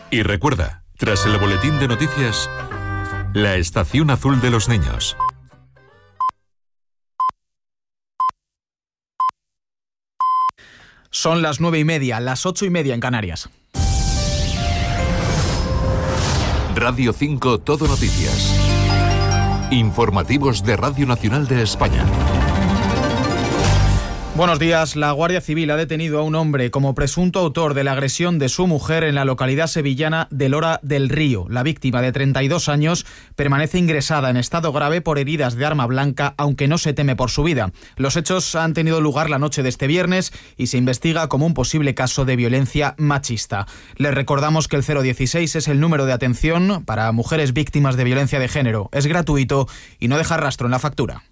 Y recuerda, tras el boletín de noticias, la estación azul de los niños. Son las 9:30, las 8:30 en Canarias. Radio 5 Todo Noticias. Informativos de Radio Nacional de España. Buenos días. La Guardia Civil ha detenido a un hombre como presunto autor de la agresión de su mujer en la localidad sevillana de Lora del Río. La víctima, de 32 años, permanece ingresada en estado grave por heridas de arma blanca, aunque no se teme por su vida. Los hechos han tenido lugar la noche de este viernes y se investiga como un posible caso de violencia machista. Les recordamos que el 016 es el número de atención para mujeres víctimas de violencia de género. Es gratuito y no deja rastro en la factura.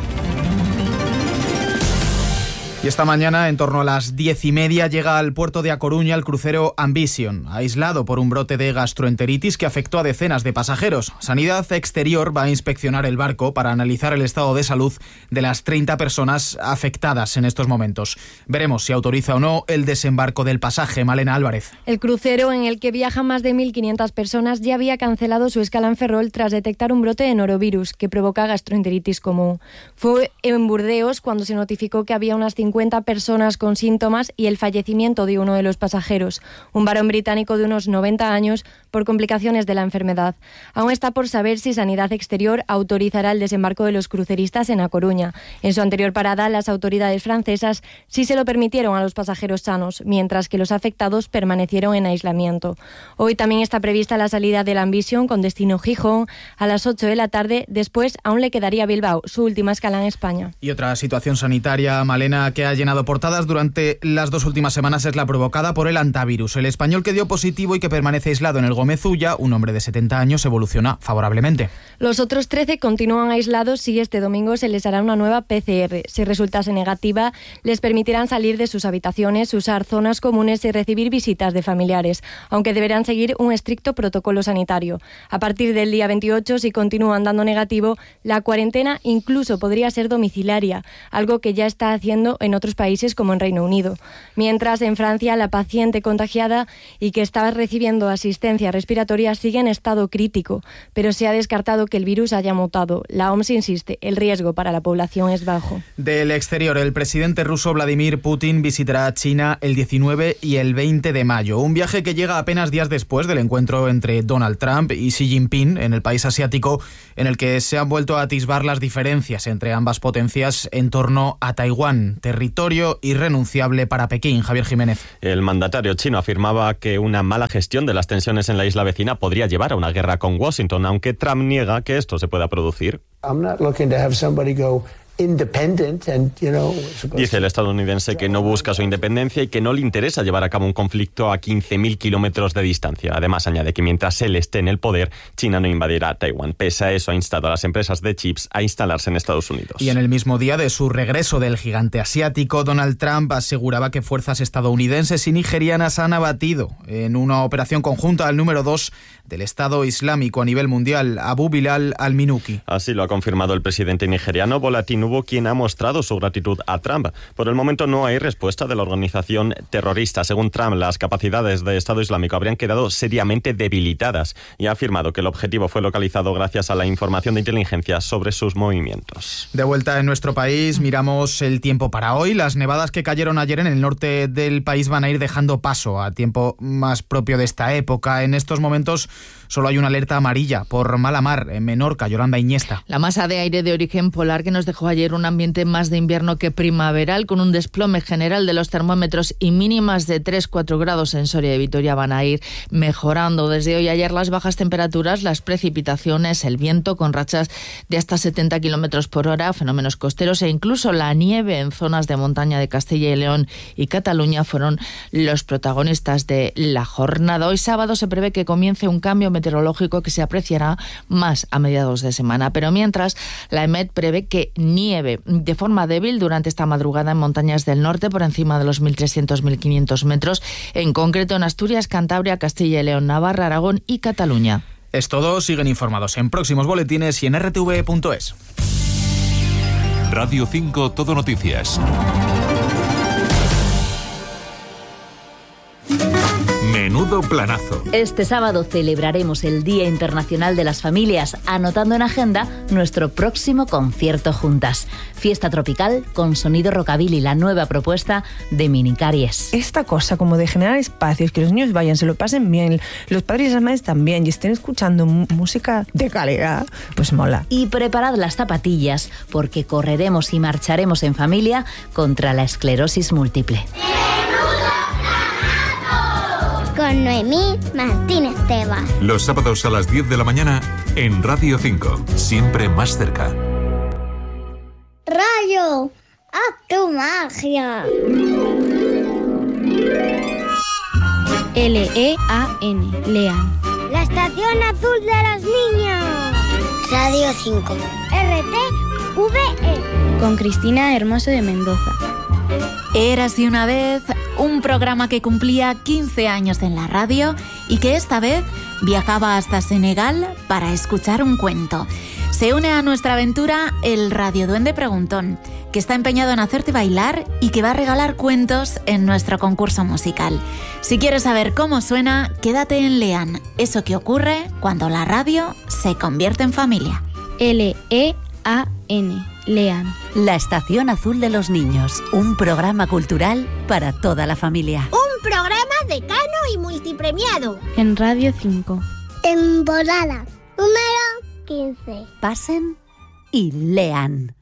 Y esta mañana, en torno a las 10:30, llega al puerto de A Coruña el crucero Ambition, aislado por un brote de gastroenteritis que afectó a decenas de pasajeros. Sanidad Exterior va a inspeccionar el barco para analizar el estado de salud de las 30 personas afectadas en estos momentos. Veremos si autoriza o no el desembarco del pasaje. Malena Álvarez. El crucero, en el que viajan más de 1.500 personas, ya había cancelado su escala en Ferrol tras detectar un brote de norovirus que provoca gastroenteritis común. Fue en Burdeos cuando se notificó que había unas 50 personas con síntomas y el fallecimiento de uno de los pasajeros, un varón británico de unos 90 años, por complicaciones de la enfermedad. Aún está por saber si Sanidad Exterior autorizará el desembarco de los cruceristas en A Coruña. En su anterior parada, las autoridades francesas sí se lo permitieron a los pasajeros sanos, mientras que los afectados permanecieron en aislamiento. Hoy también está prevista la salida de la Ambition con destino Gijón a las 8 de la tarde. Después aún le quedaría Bilbao, su última escala en España. Y otra situación sanitaria, Malena, que ha llenado portadas durante las 2 últimas semanas es la provocada por el hantavirus. El español que dio positivo y que permanece aislado en el Gómez Ulla, un hombre de 70 años, evoluciona favorablemente. Los otros 13 continúan aislados y este domingo se les hará una nueva PCR. Si resultase negativa, les permitirán salir de sus habitaciones, usar zonas comunes y recibir visitas de familiares, aunque deberán seguir un estricto protocolo sanitario. A partir del día 28, si continúan dando negativo, la cuarentena incluso podría ser domiciliaria, algo que ya está haciendo en otros países como en Reino Unido. Mientras, en Francia, la paciente contagiada y que estaba recibiendo asistencia respiratoria sigue en estado crítico, pero se ha descartado que el virus haya mutado. La OMS insiste, el riesgo para la población es bajo. Del exterior, el presidente ruso Vladimir Putin visitará China el 19 y el 20 de mayo. Un viaje que llega apenas días después del encuentro entre Donald Trump y Xi Jinping en el país asiático, en el que se han vuelto a atisbar las diferencias entre ambas potencias en torno a Taiwán, territorio irrenunciable para Pekín. Javier Jiménez. El mandatario chino afirmaba que una mala gestión de las tensiones en la isla vecina podría llevar a una guerra con Washington, aunque Trump niega que esto se pueda producir. Dice el estadounidense que no busca su independencia y que no le interesa llevar a cabo un conflicto a 15.000 kilómetros de distancia. Además, añade que mientras él esté en el poder, China no invadirá Taiwán. Pese a eso, ha instado a las empresas de chips a instalarse en Estados Unidos. Y en el mismo día de su regreso del gigante asiático, Donald Trump aseguraba que fuerzas estadounidenses y nigerianas han abatido en una operación conjunta al número 2 del Estado Islámico a nivel mundial, Abu Bilal al-Minuki. Así lo ha confirmado el presidente nigeriano Bola Tinubu, quien ha mostrado su gratitud a Trump. Por el momento no hay respuesta de la organización terrorista. Según Trump, las capacidades de Estado Islámico habrían quedado seriamente debilitadas y ha afirmado que el objetivo fue localizado gracias a la información de inteligencia sobre sus movimientos. De vuelta en nuestro país, miramos el tiempo para hoy. Las nevadas que cayeron ayer en el norte del país van a ir dejando paso a tiempo más propio de esta época. En estos momentos solo hay una alerta amarilla por mala mar en Menorca. Yolanda Iñesta. La masa de aire de origen polar que nos dejó ayer un ambiente más de invierno que primaveral, con un desplome general de los termómetros y mínimas de 3-4 grados en Soria y Vitoria, van a ir mejorando. Desde hoy a ayer las bajas temperaturas, las precipitaciones, el viento con rachas de hasta 70 kilómetros por hora, fenómenos costeros e incluso la nieve en zonas de montaña de Castilla y León y Cataluña fueron los protagonistas de la jornada. Hoy sábado se prevé que comience un cambio meteorológico que se apreciará más a mediados de semana, pero mientras la EMET prevé que nieve de forma débil durante esta madrugada en montañas del norte por encima de los 1.300-1.500 metros, en concreto en Asturias, Cantabria, Castilla y León, Navarra, Aragón y Cataluña. Es todo, siguen informados en próximos boletines y en rtv.es. Radio 5 Todo Noticias. Menudo planazo. Este sábado celebraremos el Día Internacional de las Familias, anotando en agenda nuestro próximo concierto juntas. Fiesta tropical con sonido rockabilly, la nueva propuesta de Minicaries. Esta cosa como de generar espacios, que los niños vayan, se lo pasen bien, los padres y las madres también, y estén escuchando música de calidad, pues mola. Y preparad las zapatillas, porque correremos y marcharemos en familia contra la esclerosis múltiple. Con Noemí Martínez Tebas. Los sábados a las 10 de la mañana en Radio 5, siempre más cerca. Rayo, haz tu magia. L-E-A-N, Lean. La estación azul de los niños. Radio 5. RTVE. Con Cristina Hermoso de Mendoza. Érase una vez un programa que cumplía 15 años en la radio y que esta vez viajaba hasta Senegal para escuchar un cuento. Se une a nuestra aventura el radioduende preguntón, que está empeñado en hacerte bailar y que va a regalar cuentos en nuestro concurso musical. Si quieres saber cómo suena, quédate en Lean, eso que ocurre cuando la radio se convierte en familia. L-E-A-N, Lean. La estación azul de los niños, un programa cultural para toda la familia. Un programa decano y multipremiado. En Radio 5. Temporada número 15. Pasen y lean.